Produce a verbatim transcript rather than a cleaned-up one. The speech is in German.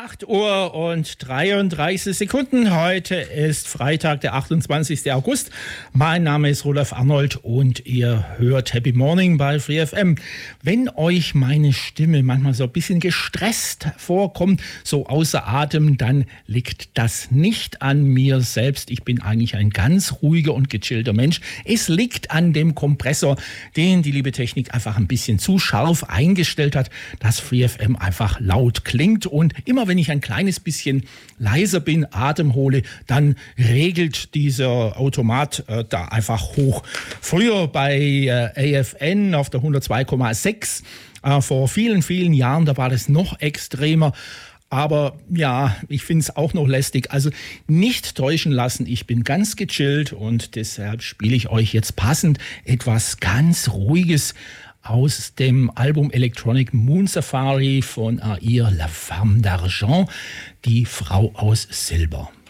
acht Uhr und dreiunddreißig Sekunden. Heute ist Freitag, der achtundzwanzigster August. Mein Name ist Rudolf Arnold und ihr hört Happy Morning bei Free F M. Wenn euch meine Stimme manchmal so ein bisschen gestresst vorkommt, so außer Atem, dann liegt das nicht an mir selbst. Ich bin eigentlich ein ganz ruhiger und gechillter Mensch. Es liegt an dem Kompressor, den die liebe Technik einfach ein bisschen zu scharf eingestellt hat, dass Free F M einfach laut klingt. Und immer wenn ich ein kleines bisschen leiser bin, Atem hole, dann regelt dieser Automat äh, da einfach hoch. Früher bei äh, A F N auf der hundertzwei Komma sechs, äh, vor vielen, vielen Jahren, da war das noch extremer. Aber ja, ich finde es auch noch lästig. Also nicht täuschen lassen, ich bin ganz gechillt und deshalb spiele ich euch jetzt passend etwas ganz Ruhiges aus dem Album Electronic Moon Safari von Air La Femme d'Argent, die Frau aus Silber.